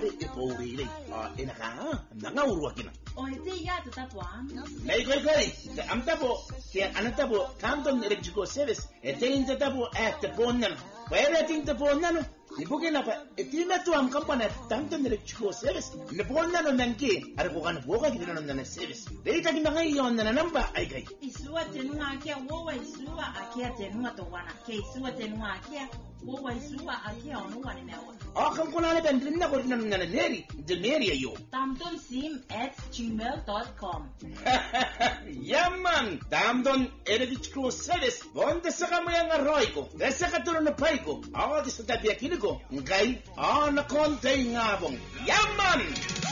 pare ipourili inaka nanga uruakina iti ya tatapuan. Nay koy amtabo kaya anatabo Tamton Electrical Service etin tabo at the phone where ting the phone nano ibukin apa itima to am company Tamton Electrical Service the phone nano nanki ara ko kan boka gina nan service data gina ngayon na number ay kay Isua tenua akia wowa isua akia tenua towana ke isua tenua akia wowa isua akia onuwa nimewa kam kuna na bandrin na ko nan neri the meri ayo tamtonsim@gmail.com Yaman Tamton Electrical Service bonde saka mo yang aroy ko desa ka tulo na pay ko di sa tabi akili ko ngay na konti nga bong Yaman